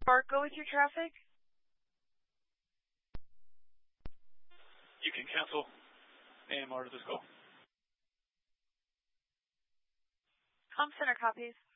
Bart, go with your traffic. You can cancel AMR to this call. Comm Center copies.